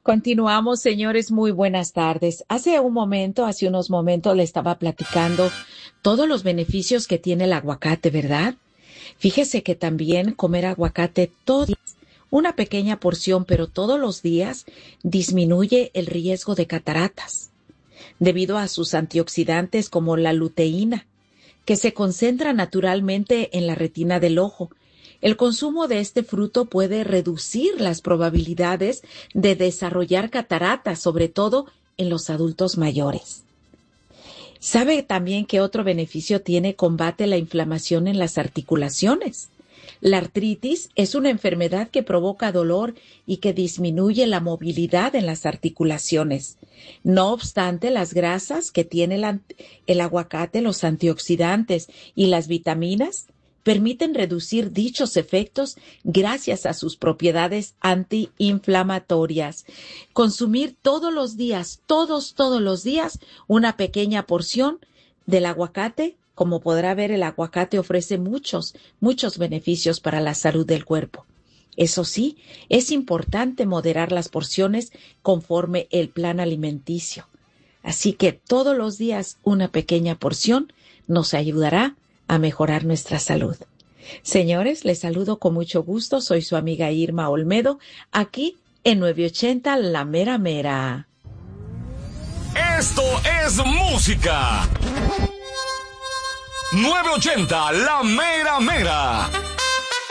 Continuamos, señores, muy buenas tardes. Hace unos momentos le estaba platicando todos los beneficios que tiene el aguacate, ¿verdad? Fíjese que también comer aguacate todos los días, una pequeña porción, pero todos los días, disminuye el riesgo de cataratas, debido a sus antioxidantes como la luteína, que se concentra naturalmente en la retina del ojo. El consumo de este fruto puede reducir las probabilidades de desarrollar cataratas, sobre todo en los adultos mayores. ¿Sabe también que otro beneficio tiene? Combate la inflamación en las articulaciones. La artritis es una enfermedad que provoca dolor y que disminuye la movilidad en las articulaciones. No obstante, las grasas que tiene el aguacate, los antioxidantes y las vitaminas permiten reducir dichos efectos gracias a sus propiedades antiinflamatorias. Consumir todos los días, todos los días, una pequeña porción del aguacate. Como podrá ver, el aguacate ofrece muchos beneficios para la salud del cuerpo. Eso sí, es importante moderar las porciones conforme el plan alimenticio. Así que todos los días una pequeña porción nos ayudará a mejorar nuestra salud. Señores, les saludo con mucho gusto. Soy su amiga Irma Olmedo, aquí en 980 La Mera Mera. Esto es música. 980 La Mera Mera.